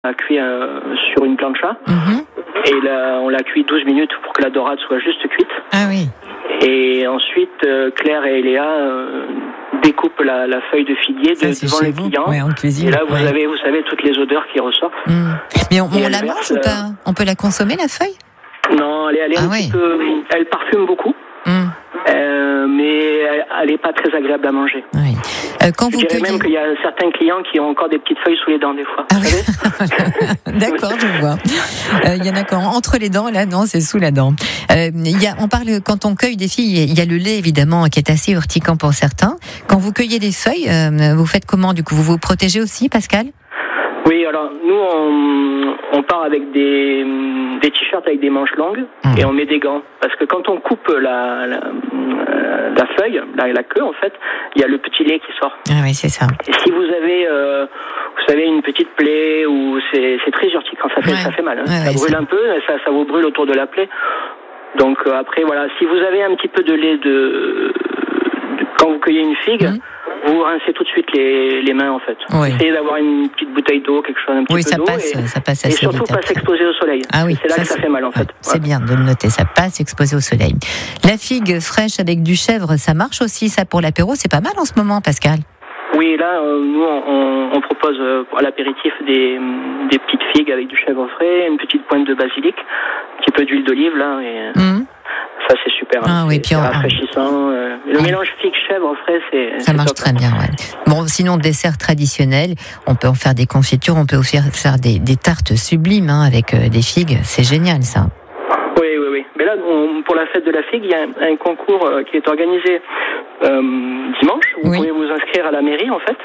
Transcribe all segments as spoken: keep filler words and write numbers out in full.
a cuit euh, sur une plancha. Mm-hmm. Et là, on l'a cuit douze minutes pour que la dorade soit juste cuite. Ah oui. Et ensuite, euh, Claire et Léa euh, découpent la, la feuille de figuier de, devant les clients. Ouais, en cuisine. Et là, vous ouais. avez, vous savez, toutes les odeurs qui ressortent. Mm. Mais on, on la mange verse, ou pas? On peut la consommer, la feuille? Non, elle est, elle est ah, un ouais. petit peu, elle parfume beaucoup. Mm. Euh, mais elle n'est pas très agréable à manger. Oui. Euh, quand je vous dirais cueillez... même qu'il y a certains clients qui ont encore des petites feuilles sous les dents des fois. Ah, oui. D'accord, je vois. Il euh, y en a quand entre les dents, là, non, c'est sous la dent. Euh, y a, on parle, quand on cueille des filles, il y a le lait évidemment qui est assez urticant pour certains. Quand vous cueillez des feuilles, euh, vous faites comment du coup? Vous vous protégez aussi, Pascal? Oui, alors nous on, on part avec des, des t-shirts avec des manches longues mmh. et on met des gants parce que quand on coupe la, la, la feuille, la, la queue en fait, il y a le petit lait qui sort. Ah oui, c'est ça. Et si vous avez, euh, vous savez, une petite plaie ou c'est, c'est très urticant, ça fait, ouais. ça fait mal, hein. ouais, ça ouais, brûle ça... un peu, ça, ça vous brûle autour de la plaie. Donc euh, après voilà, si vous avez un petit peu de lait de, de quand vous cueillez une figue. Mmh. Vous rincez tout de suite les, les mains en fait. Oui. Essayez d'avoir une petite bouteille d'eau, quelque chose, un petit oui, peu ça d'eau. Passe, et, ça passe assez et surtout vite pas s'exposer au soleil. Ah oui, c'est là ça, que ça fait mal en fait. Ouais, c'est ouais. bien de le noter, ça passe exposé au soleil. La figue fraîche avec du chèvre, ça marche aussi ça pour l'apéro, c'est pas mal en ce moment, Pascal. Oui, là, euh, nous, on, on propose euh, à l'apéritif des, des petites figues avec du chèvre frais, une petite pointe de basilic, un petit peu d'huile d'olive là et... Mmh. Ça, c'est super. Ah, hein. oui, c'est, puis c'est on... rafraîchissant. Euh, le ah. mélange figue chèvre frais, c'est. Ça c'est marche top. très bien, ouais. Bon, sinon, dessert traditionnel, on peut en faire des confitures, on peut aussi faire des, des tartes sublimes hein, avec euh, des figues. C'est génial, ça. Oui, oui, oui. Mais là, on, pour la fête de la figue, il y a un, un concours euh, qui est organisé euh, dimanche. Vous oui. pouvez vous inscrire à la mairie, en fait.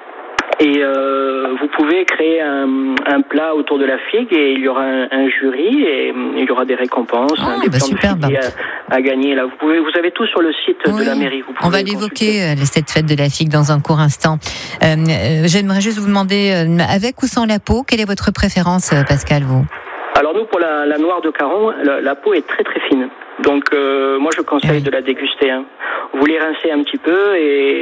Et euh, vous pouvez créer un, un plat autour de la figue et il y aura un, un jury et il y aura des récompenses, ah, des bah plans super, de figue bah. à, à gagner. Là, vous pouvez, vous avez tout sur le site oui. de la mairie. Vous On va l'évoquer euh, cette fête de la figue dans un court instant. Euh, euh, j'aimerais juste vous demander, euh, avec ou sans la peau, quelle est votre préférence, euh, Pascal, vous? Alors nous, pour la, la noire de Caron, la, la peau est très très fine. Donc euh, moi, je conseille oui. de la déguster. Hein. Vous les rincez un petit peu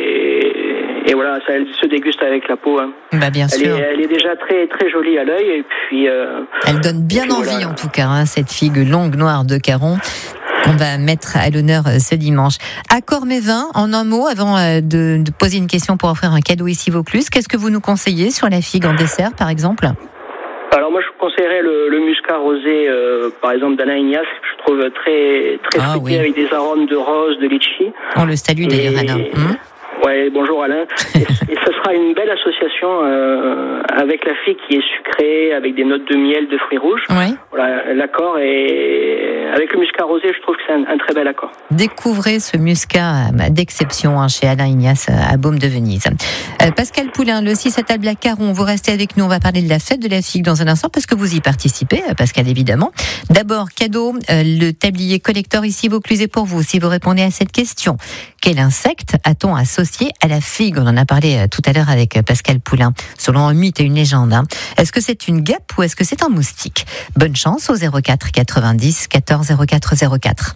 et, et voilà, ça elle se déguste avec la peau. Hein. Bah bien elle sûr. Est, elle est déjà très très jolie à l'œil et puis. Euh, elle donne bien puis, envie voilà. en tout cas, hein, cette figue longue noire de Caron qu'on va mettre à l'honneur ce dimanche. Accord Mévin, en un mot, avant de, de poser une question pour offrir un cadeau ici Vaucluse, qu'est-ce que vous nous conseillez sur la figue en dessert, par exemple? Alors moi, je vous conseillerais le, le muscat rosé, euh, par exemple d'Alain Ignace, que je trouve très très ah, fruité oui. avec des arômes de rose, de litchi. On le salue d'ailleurs, Alain. Hum Ouais, bonjour Alain. et, et ce sera une belle association euh, avec la figue qui est sucrée, avec des notes de miel, de fruits rouges. Oui. Voilà, l'accord et avec le muscat rosé, je trouve que c'est un, un très bel accord. Découvrez ce muscat d'exception hein, chez Alain Ignace à Baume de Venise. Euh, Pascal Poulain, le six à table à Caron, vous restez avec nous. On va parler de la fête de la figue dans un instant parce que vous y participez, Pascal évidemment. D'abord, cadeau, euh, le tablier collector ici Vaucluse pour vous. Si vous répondez à cette question, quel insecte a-t-on associé à la figue? On en a parlé tout à l'heure avec Pascal Poulain, selon un mythe et une légende. Hein. Est-ce que c'est une guêpe ou est-ce que c'est un moustique? Bonne chance au zéro quatre quatre-vingt-dix quatorze zéro quatre zéro quatre.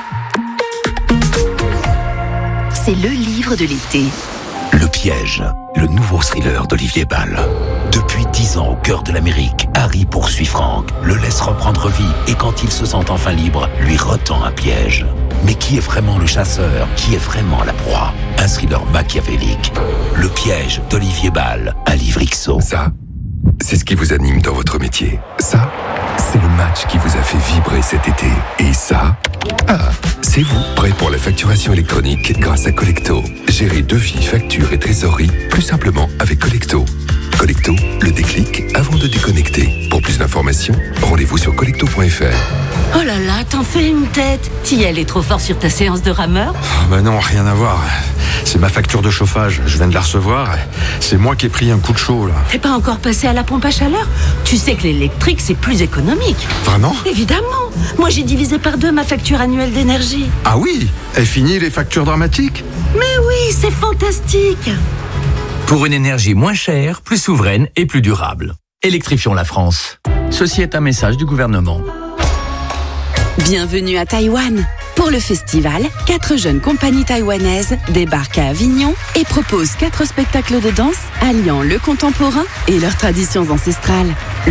C'est le livre de l'été. Le piège, le nouveau thriller d'Olivier Bal. Depuis dix ans au cœur de l'Amérique, Harry poursuit Frank, le laisse reprendre vie et quand il se sent enfin libre, lui retend un piège. Mais qui est vraiment le chasseur? Qui est vraiment la proie? Un thriller machiavélique. Le piège d'Olivier Bal, un livre X O. Ça, c'est ce qui vous anime dans votre métier. Ça, c'est le match qui vous a fait vibrer cet été. Et ça, ah, c'est vous, prêt pour la facturation électronique grâce à Collecto. Gérez devis, factures et trésorerie plus simplement avec Collecto. Collecto, le déclic avant de déconnecter. Pour plus d'informations, rendez-vous sur collecto point f r. Oh là là, t'en fais une tête. T'y allais trop fort sur ta séance de rameur? Oh bah non, rien à voir. C'est ma facture de chauffage, je viens de la recevoir. C'est moi qui ai pris un coup de chaud là. T'es pas encore passé à la pompe à chaleur? Tu sais que l'électrique c'est plus économique. Vraiment? Évidemment. Moi j'ai divisé par deux ma facture annuelle d'énergie. Ah oui? Et fini les factures dramatiques? Mais oui, c'est fantastique. Pour une énergie moins chère, plus souveraine et plus durable. Électrifions la France. Ceci est un message du gouvernement. Bienvenue à Taïwan. Pour le festival, quatre jeunes compagnies taïwanaises débarquent à Avignon et proposent quatre spectacles de danse alliant le contemporain et leurs traditions ancestrales.